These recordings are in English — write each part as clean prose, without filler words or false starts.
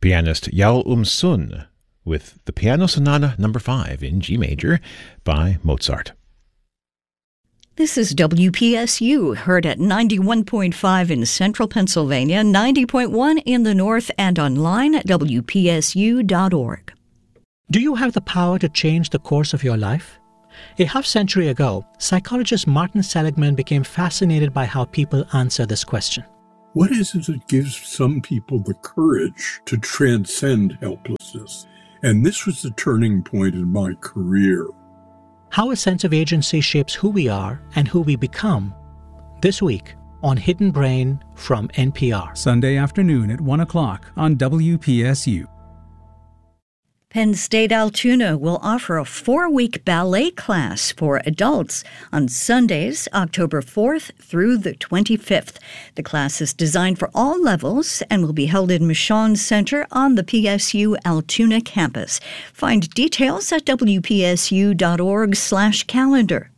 pianist Yaol Sun with the Piano Sonata No. 5 in G major by Mozart. This is WPSU, heard at 91.5 in central Pennsylvania, 90.1 in the north, and online at WPSU.org. Do you have the power to change the course of your life? A half-century ago, psychologist Martin Seligman became fascinated by how people answer this question. What is it that gives some people the courage to transcend helplessness? And this was the turning point in my career. How a sense of agency shapes who we are and who we become. This week on Hidden Brain from NPR. Sunday afternoon at 1 o'clock on WPSU. Penn State Altoona will offer a 4-week ballet class for adults on Sundays, October 4th through the 25th. The class is designed for all levels and will be held in Michon Center on the PSU Altoona campus. Find details at wpsu.org/calendar.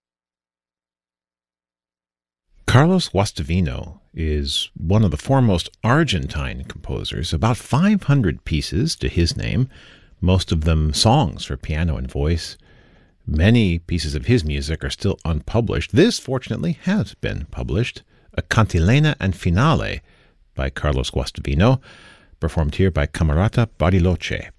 Carlos Guastavino is one of the foremost Argentine composers, about 500 pieces to his name, most of them songs for piano and voice. Many pieces of his music are still unpublished. This, fortunately, has been published, A Cantilena and Finale by Carlos Guastavino, performed here by Camerata Bariloche.